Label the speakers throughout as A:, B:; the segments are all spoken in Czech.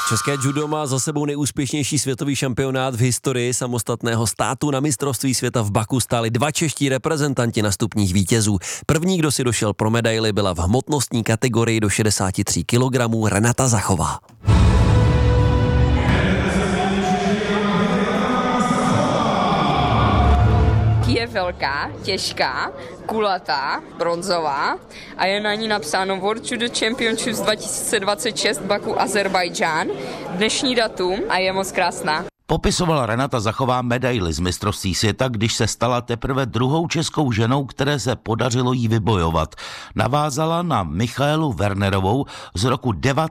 A: České judo má za sebou nejúspěšnější světový šampionát v historii samostatného státu. Na mistrovství světa v Baku stáli 2 čeští reprezentanti na stupních vítězů. První, kdo si došel pro medaili, byla v hmotnostní kategorii do 63 kg Renata Zachová.
B: Je velká, těžká, kulatá, bronzová a je na ní napsáno World Judo Championships 2026 Baku, Azerbajdžán, dnešní datum a je moc krásná.
C: Popisovala Renata Zachová medaili z mistrovství světa, když se stala teprve druhou českou ženou, které se podařilo jí vybojovat. Navázala na Michaelu Wernerovou z roku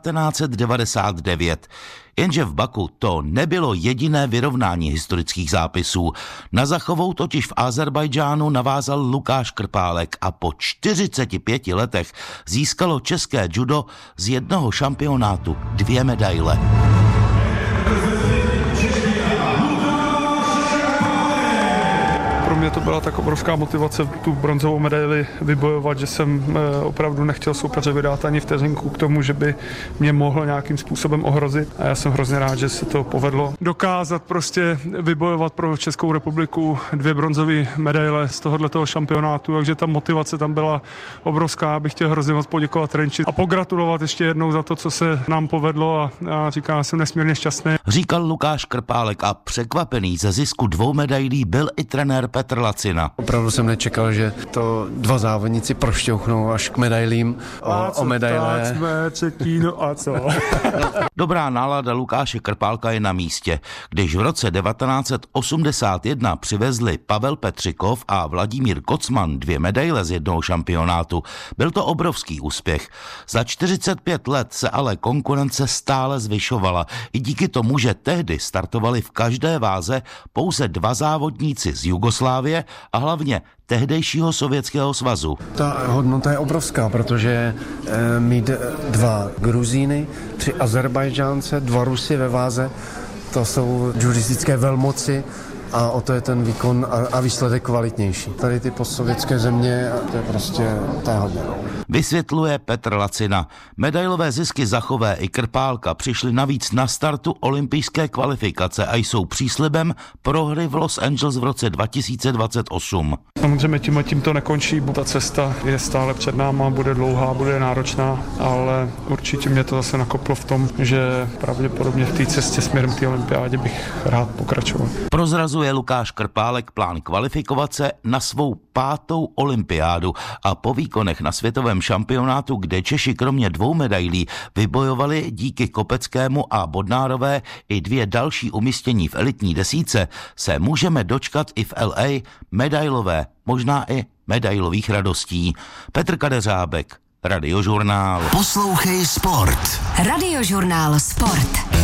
C: 1999. Jenže v Baku to nebylo jediné vyrovnání historických zápisů. Na Zachovou totiž v Azerbajdžánu navázal Lukáš Krpálek a po 45 letech získalo české judo z jednoho šampionátu 2 medaile.
D: Pro mě to byla tak obrovská motivace tu bronzovou medaili vybojovat, že jsem opravdu nechtěl soupeře vydat ani vteřinku k tomu, že by mě mohl nějakým způsobem ohrozit. A já jsem hrozně rád, že se to povedlo. Dokázat prostě vybojovat pro Českou republiku 2 bronzové medaile z tohoto šampionátu, takže ta motivace tam byla obrovská. Já bych chtěl hrozně moc poděkovat Renči a pogratulovat ještě jednou za to, co se nám povedlo a říkám, jsem nesmírně šťastný.
C: Říkal Lukáš Krpálek a překvapený ze zisku 2 medailí byl i trenér Petr Lacina.
E: Opravdu jsem nečekal, že to 2 závodníci prošťouchnou až k medailím o medaile.
D: Tak jsme třetí, no a co?
C: Dobrá nálada Lukáše Krpálka je na místě. Když v roce 1981 přivezli Pavel Petřikov a Vladimír Kocman 2 medaile z jednoho šampionátu, byl to obrovský úspěch. Za 45 let se ale konkurence stále zvyšovala. I díky tomu, že tehdy startovali v každé váze pouze 2 závodníci z Jugoslávie a hlavně tehdejšího Sovětského svazu.
E: Ta hodnota je obrovská, protože mít 2 Gruzíny, 3 Azerbajdžánce, 2 Rusy ve váze, to jsou judistické velmoci a o to je ten výkon a výsledek kvalitnější. Tady ty postsovětské země, to je prostě hodně.
C: Vysvětluje Petr Lacina. Medailové zisky Zachové i Krpálka přišly navíc na startu olympijské kvalifikace a jsou příslibem pro hry v Los Angeles v roce 2028.
D: Samozřejmě tím to nekončí, ta cesta je stále před náma, bude dlouhá, bude náročná, ale určitě mě to zase nakoplo v tom, že pravděpodobně v té cestě směrem k té olympiádě bych rád pokračoval.
C: Prozrazuje Lukáš Krpálek plán kvalifikovat se na svou 5. olympiádu a po výkonech na světovém šampionátu, kde Češi kromě 2 medailí vybojovali díky Kopeckému a Bodnárové i 2 další umístění v elitní desítce, se můžeme dočkat i v LA medailové, možná i medailových radostí. Petr Kadeřábek, Radiožurnál.
F: Poslouchej sport.
G: Radiožurnál Sport.